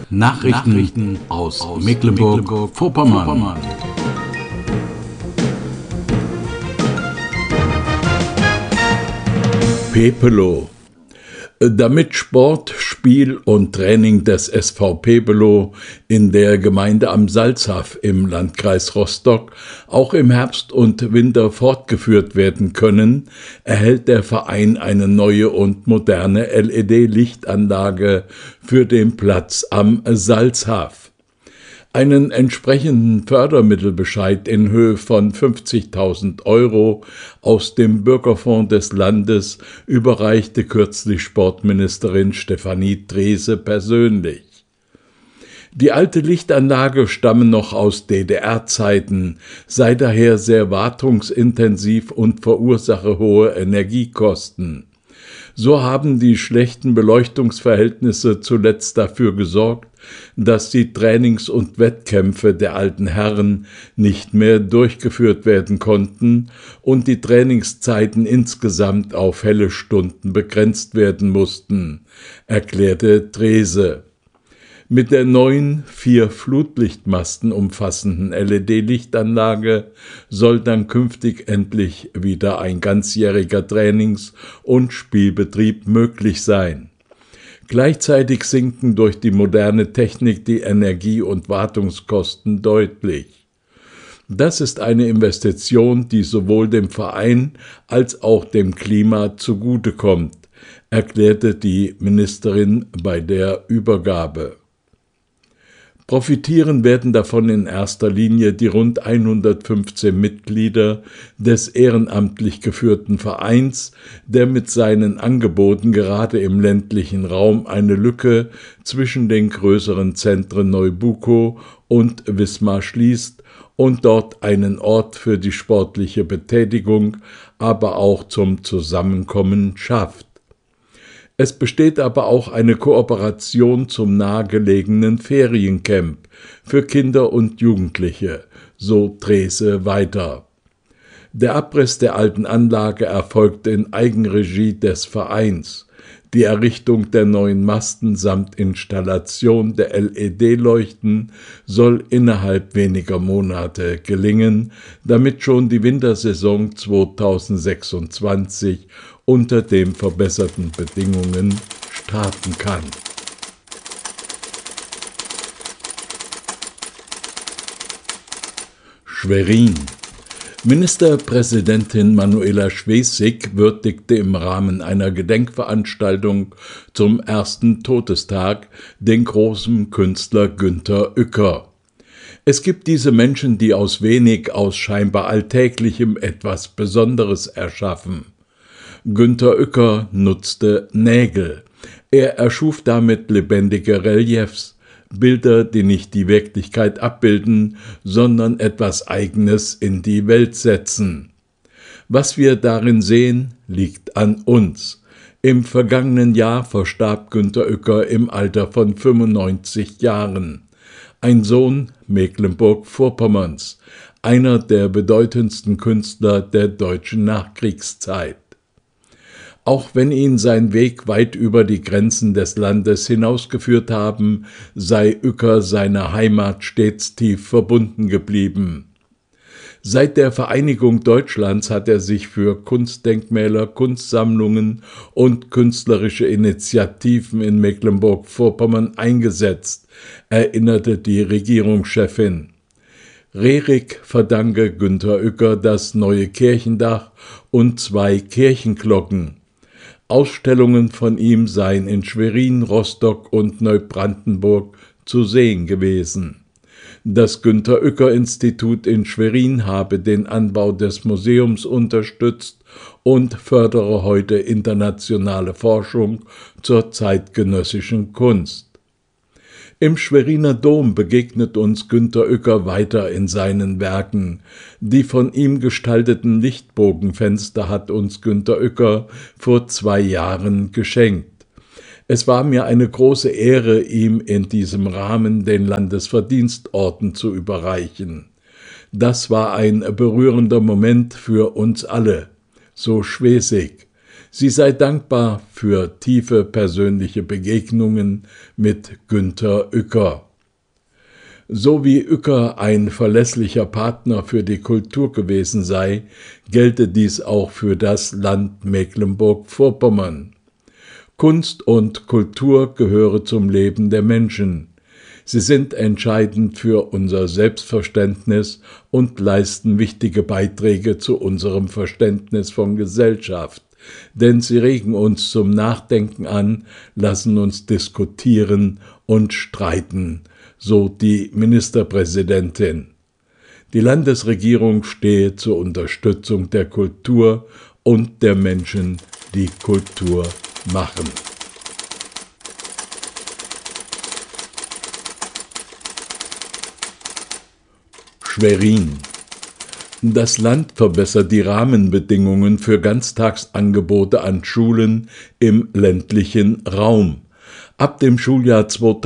Nachrichten aus Mecklenburg-Vorpommern. Pepelo. Damit Sport, Spiel und Training des SV Pepelo in der Gemeinde am Salzach im Landkreis Rostock auch im Herbst und Winter fortgeführt werden können, erhält der Verein eine neue und moderne LED-Lichtanlage für den Platz am Salzach. Einen entsprechenden Fördermittelbescheid in Höhe von 50.000 € aus dem Bürgerfonds des Landes überreichte kürzlich Sportministerin Stefanie Drese persönlich. Die alte Lichtanlage stamme noch aus DDR-Zeiten, sei daher sehr wartungsintensiv und verursache hohe Energiekosten. So haben die schlechten Beleuchtungsverhältnisse zuletzt dafür gesorgt, dass die Trainings- und Wettkämpfe der alten Herren nicht mehr durchgeführt werden konnten und die Trainingszeiten insgesamt auf helle Stunden begrenzt werden mussten, erklärte Drese. Mit der neuen 4 Flutlichtmasten umfassenden LED-Lichtanlage soll dann künftig endlich wieder ein ganzjähriger Trainings- und Spielbetrieb möglich sein. Gleichzeitig sinken durch die moderne Technik die Energie- und Wartungskosten deutlich. Das ist eine Investition, die sowohl dem Verein als auch dem Klima zugutekommt, erklärte die Ministerin bei der Übergabe. Profitieren werden davon in erster Linie die rund 115 Mitglieder des ehrenamtlich geführten Vereins, der mit seinen Angeboten gerade im ländlichen Raum eine Lücke zwischen den größeren Zentren Neubukow und Wismar schließt und dort einen Ort für die sportliche Betätigung, aber auch zum Zusammenkommen schafft. Es besteht aber auch eine Kooperation zum nahegelegenen Feriencamp für Kinder und Jugendliche, so Drese weiter. Der Abriss der alten Anlage erfolgte in Eigenregie des Vereins. Die Errichtung der neuen Masten samt Installation der LED-Leuchten soll innerhalb weniger Monate gelingen, damit schon die Wintersaison 2026 unter den verbesserten Bedingungen starten kann. Schwerin. Ministerpräsidentin Manuela Schwesig würdigte im Rahmen einer Gedenkveranstaltung zum 1. Todestag den großen Künstler Günter Uecker. Es gibt diese Menschen, die aus wenig, aus scheinbar Alltäglichem etwas Besonderes erschaffen. Günter Uecker nutzte Nägel. Er erschuf damit lebendige Reliefs, Bilder, die nicht die Wirklichkeit abbilden, sondern etwas Eigenes in die Welt setzen. Was wir darin sehen, liegt an uns. Im vergangenen Jahr verstarb Günter Uecker im Alter von 95 Jahren. Ein Sohn Mecklenburg-Vorpommerns, einer der bedeutendsten Künstler der deutschen Nachkriegszeit. Auch wenn ihn sein Weg weit über die Grenzen des Landes hinausgeführt haben, sei Uecker seiner Heimat stets tief verbunden geblieben. Seit der Vereinigung Deutschlands hat er sich für Kunstdenkmäler, Kunstsammlungen und künstlerische Initiativen in Mecklenburg-Vorpommern eingesetzt, erinnerte die Regierungschefin. Rerik verdanke Günter Uecker das neue Kirchendach und 2 Kirchenglocken. Ausstellungen von ihm seien in Schwerin, Rostock und Neubrandenburg zu sehen gewesen. Das Günter-Uecker-Institut in Schwerin habe den Anbau des Museums unterstützt und fördere heute internationale Forschung zur zeitgenössischen Kunst. Im Schweriner Dom begegnet uns Günter Uecker weiter in seinen Werken. Die von ihm gestalteten Lichtbogenfenster hat uns Günter Uecker vor 2 Jahren geschenkt. Es war mir eine große Ehre, ihm in diesem Rahmen den Landesverdienstorden zu überreichen. Das war ein berührender Moment für uns alle, so Schwesig. Sie sei dankbar für tiefe persönliche Begegnungen mit Günther Uecker. So wie Uecker ein verlässlicher Partner für die Kultur gewesen sei, gelte dies auch für das Land Mecklenburg-Vorpommern. Kunst und Kultur gehöre zum Leben der Menschen. Sie sind entscheidend für unser Selbstverständnis und leisten wichtige Beiträge zu unserem Verständnis von Gesellschaft, denn sie regen uns zum Nachdenken an, lassen uns diskutieren und streiten, so die Ministerpräsidentin. Die Landesregierung stehe zur Unterstützung der Kultur und der Menschen, die Kultur machen. Schwerin. Das Land verbessert die Rahmenbedingungen für Ganztagsangebote an Schulen im ländlichen Raum. Ab dem Schuljahr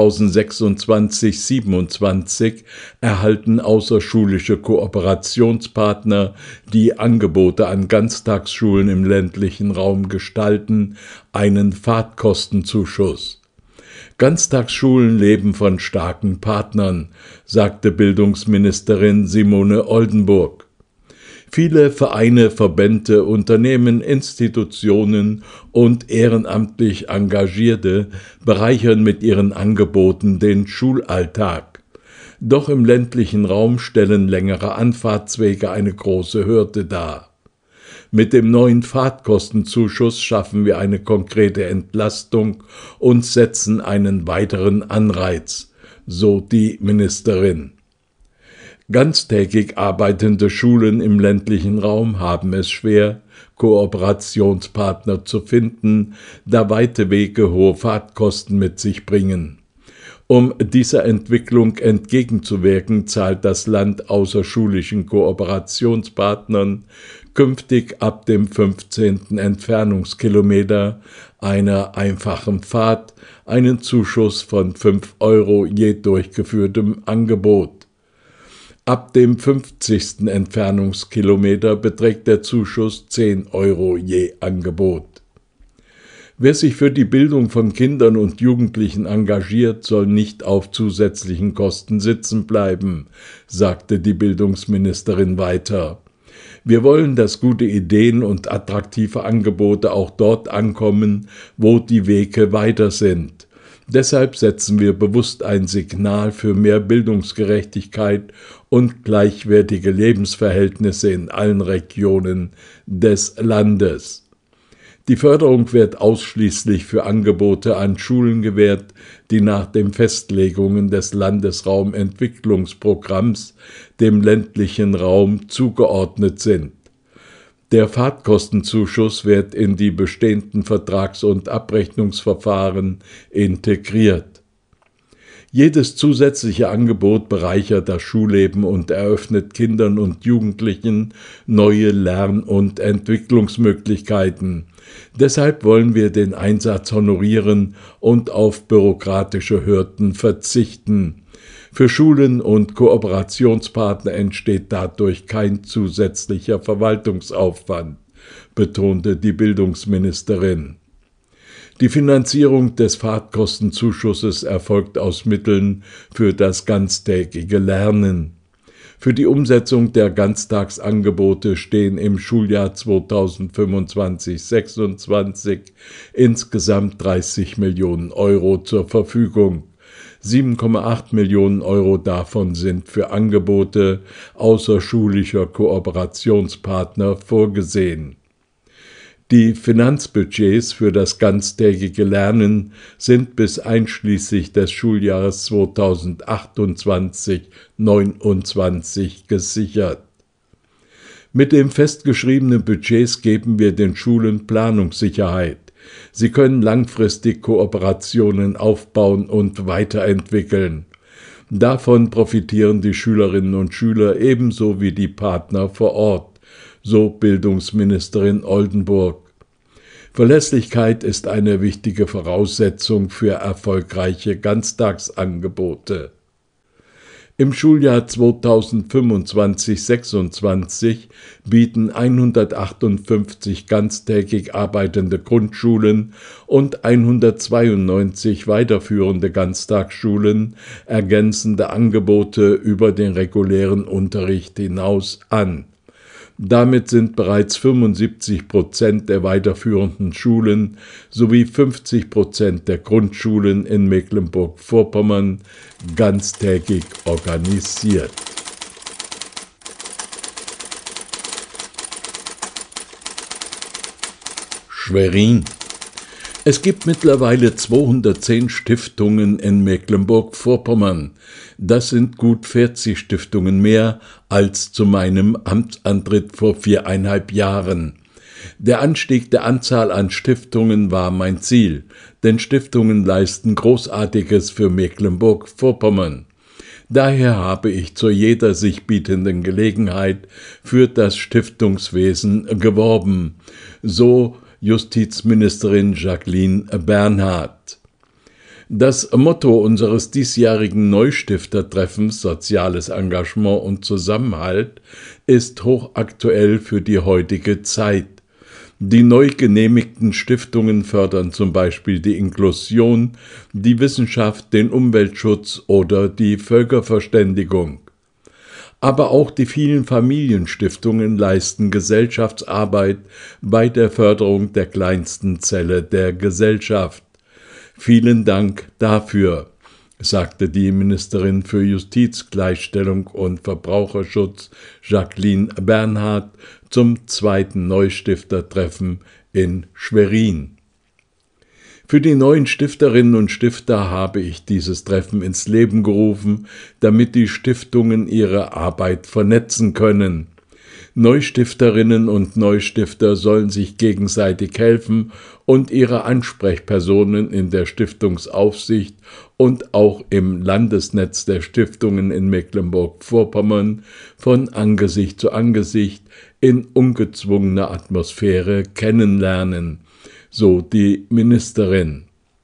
2026/27 erhalten außerschulische Kooperationspartner, die Angebote an Ganztagsschulen im ländlichen Raum gestalten, einen Fahrtkostenzuschuss. Ganztagsschulen leben von starken Partnern, sagte Bildungsministerin Simone Oldenburg. Viele Vereine, Verbände, Unternehmen, Institutionen und ehrenamtlich Engagierte bereichern mit ihren Angeboten den Schulalltag. Doch im ländlichen Raum stellen längere Anfahrtswege eine große Hürde dar. Mit dem neuen Fahrtkostenzuschuss schaffen wir eine konkrete Entlastung und setzen einen weiteren Anreiz, so die Ministerin. Ganztägig arbeitende Schulen im ländlichen Raum haben es schwer, Kooperationspartner zu finden, da weite Wege hohe Fahrtkosten mit sich bringen. Um dieser Entwicklung entgegenzuwirken, zahlt das Land außerschulischen Kooperationspartnern künftig ab dem 15. Entfernungskilometer einer einfachen Fahrt einen Zuschuss von 5 € je durchgeführtem Angebot. Ab dem 50. Entfernungskilometer beträgt der Zuschuss 10 € je Angebot. Wer sich für die Bildung von Kindern und Jugendlichen engagiert, soll nicht auf zusätzlichen Kosten sitzen bleiben, sagte die Bildungsministerin weiter. Wir wollen, dass gute Ideen und attraktive Angebote auch dort ankommen, wo die Wege weiter sind. Deshalb setzen wir bewusst ein Signal für mehr Bildungsgerechtigkeit und gleichwertige Lebensverhältnisse in allen Regionen des Landes. Die Förderung wird ausschließlich für Angebote an Schulen gewährt, die nach den Festlegungen des Landesraumentwicklungsprogramms dem ländlichen Raum zugeordnet sind. Der Fahrtkostenzuschuss wird in die bestehenden Vertrags- und Abrechnungsverfahren integriert. Jedes zusätzliche Angebot bereichert das Schulleben und eröffnet Kindern und Jugendlichen neue Lern- und Entwicklungsmöglichkeiten. Deshalb wollen wir den Einsatz honorieren und auf bürokratische Hürden verzichten. Für Schulen und Kooperationspartner entsteht dadurch kein zusätzlicher Verwaltungsaufwand, betonte die Bildungsministerin. Die Finanzierung des Fahrtkostenzuschusses erfolgt aus Mitteln für das ganztägige Lernen. Für die Umsetzung der Ganztagsangebote stehen im Schuljahr 2025/26 insgesamt 30 Millionen € zur Verfügung. 7,8 Millionen € davon sind für Angebote außerschulischer Kooperationspartner vorgesehen. Die Finanzbudgets für das ganztägige Lernen sind bis einschließlich des Schuljahres 2028/29 gesichert. Mit den festgeschriebenen Budgets geben wir den Schulen Planungssicherheit. Sie können langfristig Kooperationen aufbauen und weiterentwickeln. Davon profitieren die Schülerinnen und Schüler ebenso wie die Partner vor Ort, so Bildungsministerin Oldenburg. Verlässlichkeit ist eine wichtige Voraussetzung für erfolgreiche Ganztagsangebote. Im Schuljahr 2025/26 bieten 158 ganztägig arbeitende Grundschulen und 192 weiterführende Ganztagsschulen ergänzende Angebote über den regulären Unterricht hinaus an. Damit sind bereits 75% der weiterführenden Schulen sowie 50% der Grundschulen in Mecklenburg-Vorpommern ganztägig organisiert. Schwerin. Es gibt mittlerweile 210 Stiftungen in Mecklenburg-Vorpommern. Das sind gut 40 Stiftungen mehr als zu meinem Amtsantritt vor 4,5 Jahren. Der Anstieg der Anzahl an Stiftungen war mein Ziel, denn Stiftungen leisten Großartiges für Mecklenburg-Vorpommern. Daher habe ich zu jeder sich bietenden Gelegenheit für das Stiftungswesen geworben, so Justizministerin Jacqueline Bernhard. Das Motto unseres diesjährigen Neustiftertreffens Soziales Engagement und Zusammenhalt ist hochaktuell für die heutige Zeit. Die neu genehmigten Stiftungen fördern zum Beispiel die Inklusion, die Wissenschaft, den Umweltschutz oder die Völkerverständigung. Aber auch die vielen Familienstiftungen leisten Gesellschaftsarbeit bei der Förderung der kleinsten Zelle der Gesellschaft. Vielen Dank dafür, sagte die Ministerin für Justiz, Gleichstellung und Verbraucherschutz Jacqueline Bernhard zum 2. Neustiftertreffen in Schwerin. Für die neuen Stifterinnen und Stifter habe ich dieses Treffen ins Leben gerufen, damit die Stiftungen ihre Arbeit vernetzen können. Neustifterinnen und Neustifter sollen sich gegenseitig helfen und ihre Ansprechpersonen in der Stiftungsaufsicht und auch im Landesnetz der Stiftungen in Mecklenburg-Vorpommern von Angesicht zu Angesicht in ungezwungener Atmosphäre kennenlernen, so die Ministerin.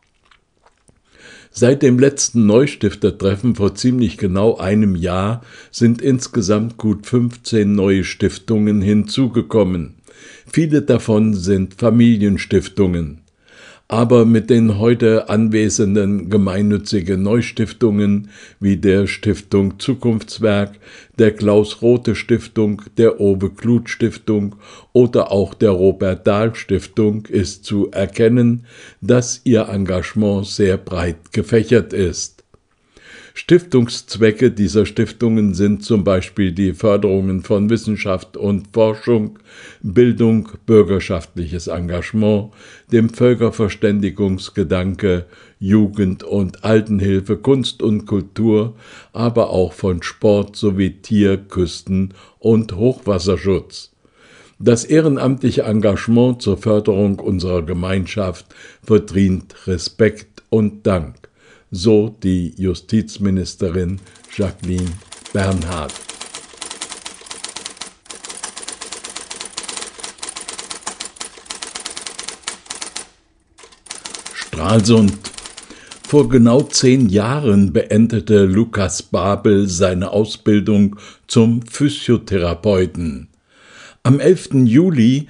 Seit dem letzten Neustiftertreffen vor ziemlich genau einem Jahr sind insgesamt gut 15 neue Stiftungen hinzugekommen. Viele davon sind Familienstiftungen. Aber mit den heute anwesenden gemeinnützigen Neustiftungen wie der Stiftung Zukunftswerk, der Klaus-Rothe-Stiftung, der Owe-Kluth-Stiftung oder auch der Robert-Dahl-Stiftung ist zu erkennen, dass ihr Engagement sehr breit gefächert ist. Stiftungszwecke dieser Stiftungen sind zum Beispiel die Förderungen von Wissenschaft und Forschung, Bildung, bürgerschaftliches Engagement, dem Völkerverständigungsgedanke, Jugend- und Altenhilfe, Kunst und Kultur, aber auch von Sport sowie Tier-, Küsten- und Hochwasserschutz. Das ehrenamtliche Engagement zur Förderung unserer Gemeinschaft verdient Respekt und Dank. So die Justizministerin Jacqueline Bernhard. Stralsund. Vor genau 10 Jahren beendete Lukas Babel seine Ausbildung zum Physiotherapeuten. Am 11. Juli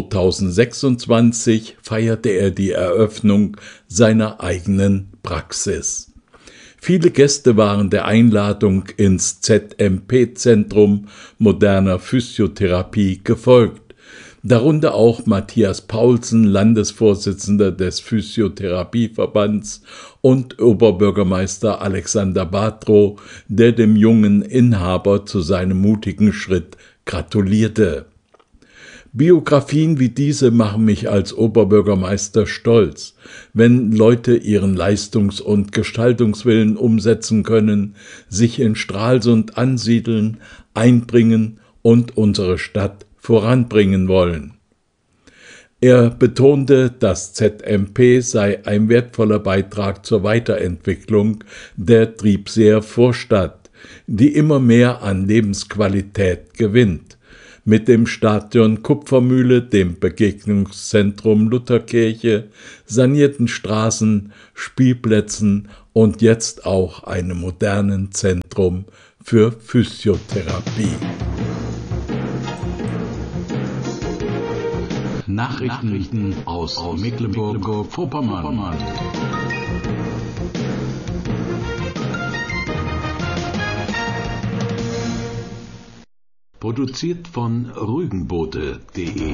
2026 feierte er die Eröffnung seiner eigenen Praxis. Viele Gäste waren der Einladung ins ZMP-Zentrum moderner Physiotherapie gefolgt, darunter auch Matthias Paulsen, Landesvorsitzender des Physiotherapieverbands, und Oberbürgermeister Alexander Bartrow, der dem jungen Inhaber zu seinem mutigen Schritt gratulierte. Biografien wie diese machen mich als Oberbürgermeister stolz, wenn Leute ihren Leistungs- und Gestaltungswillen umsetzen können, sich in Stralsund ansiedeln, einbringen und unsere Stadt voranbringen wollen. Er betonte, das ZMP sei ein wertvoller Beitrag zur Weiterentwicklung der Triebseer Vorstadt, die immer mehr an Lebensqualität gewinnt. mit dem Stadion Kupfermühle, dem Begegnungszentrum Lutherkirche, sanierten Straßen, Spielplätzen und jetzt auch einem modernen Zentrum für Physiotherapie. Nachrichten aus Mecklenburg-Vorpommern. Produziert von rügenboote.de.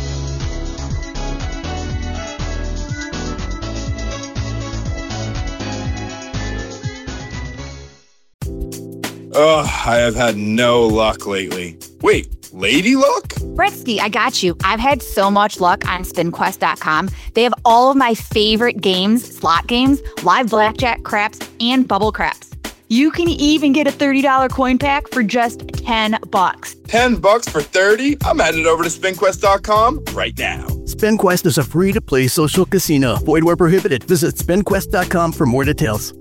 Oh, I have had no luck lately. Wait, lady luck? Britsky, I got you. I've had so much luck on SpinQuest.com. They have all of my favorite games, slot games, live blackjack, craps, and bubble craps. You can even get a $30 coin pack for just $10. $10 for 30? I'm headed over to SpinQuest.com right now. SpinQuest is a free-to-play social casino. Void where prohibited. Visit SpinQuest.com for more details.